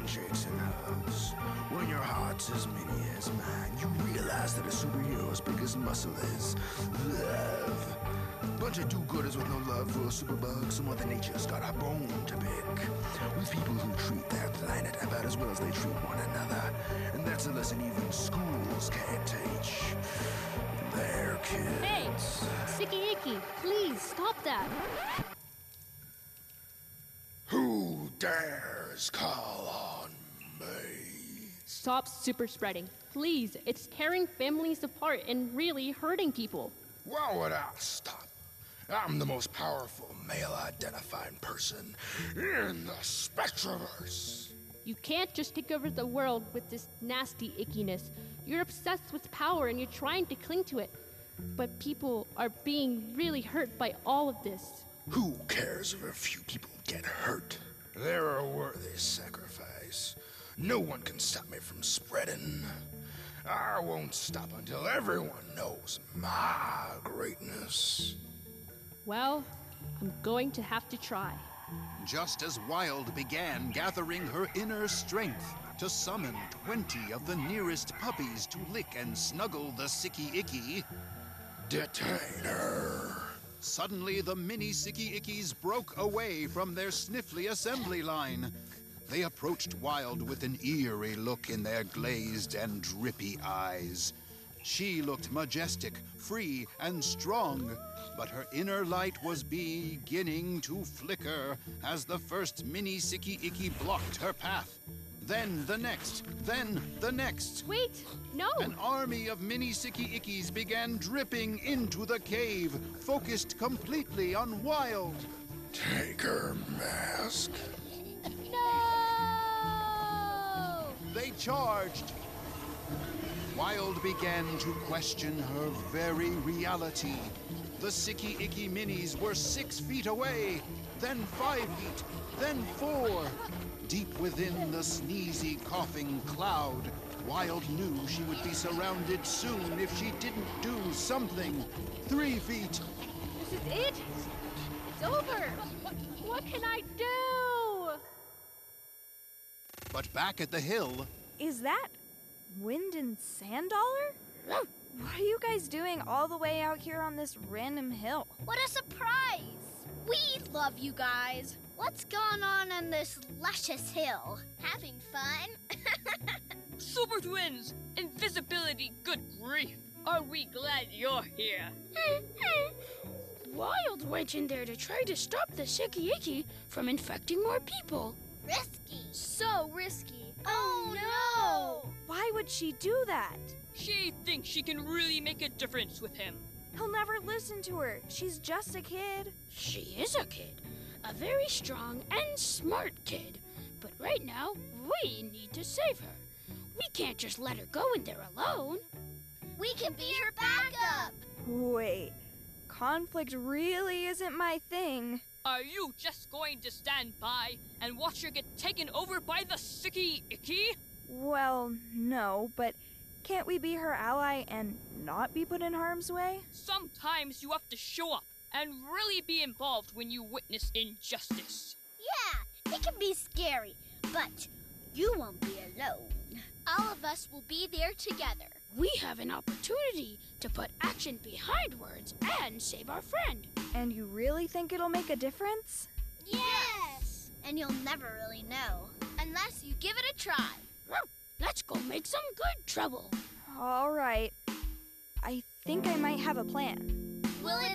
handshakes and hugs. When your heart's as many as mine, you realize that a superhero's biggest muscle is love. Bunch of do-gooders with no love for a superbug, so Mother Nature's got a bone to pick with people who treat their planet about as well as they treat one another. And that's a lesson even schools can't teach their kids. Hey, Sticky Icky, please stop that. Who dares call on me? Stop super spreading. Please, it's tearing families apart and really hurting people. Why would I stop? I'm the most powerful male-identifying person in the Spectroverse. You can't just take over the world with this nasty ickiness. You're obsessed with power and you're trying to cling to it. But people are being really hurt by all of this. Who cares if a few people get hurt? They're a worthy sacrifice. No one can stop me from spreading. I won't stop until everyone knows my greatness. Well, I'm going to have to try. Just as Wild began gathering her inner strength to summon 20 of the nearest puppies to lick and snuggle the Sicky Icky, Detain her. suddenly the mini Sicky Ickies broke away from their sniffly assembly line. They approached Wild with an eerie look in their glazed and drippy eyes. She looked majestic, free, and strong, but her inner light was beginning to flicker as the first mini Sicky Icky blocked her path. Then the next, then the next. Wait, no! An army of mini Sicky Ickies began dripping into the cave, focused completely on Wild. Take her mask. No! They charged. Wild began to question her very reality. The Sicky Icky minis were 6 feet away, then 5 feet, then 4. Deep within the sneezy, coughing cloud, Wild knew she would be surrounded soon if she didn't do something. 3 feet. This is it? It's over! What can I do? But back at the hill, Is that Wind and Sand Dollar? What are you guys doing all the way out here on this random hill? What a surprise! We love you guys. What's going on this luscious hill? Having fun? Super twins! Invisibility, good grief! Are we glad you're here? Wild went in there to try to stop the Sicky Icky from infecting more people. Risky. So risky. Oh no! Why would she do that? She thinks she can really make a difference with him. He'll never listen to her. She's just a kid. She is a kid, a very strong and smart kid. But right now, we need to save her. We can't just let her go in there alone. We can be her backup. Wait, conflict really isn't my thing. Are you just going to stand by and watch her get taken over by the Sicky Icky? Well, no, but can't we be her ally and not be put in harm's way? Sometimes you have to show up and really be involved when you witness injustice. Yeah, it can be scary, but you won't be alone. All of us will be there together. We have an opportunity to put action behind words and save our friend. And you really think it'll make a difference? Yes! And you'll never really know, unless you give it a try. Let's go make some good trouble. All right. I think I might have a plan. Will it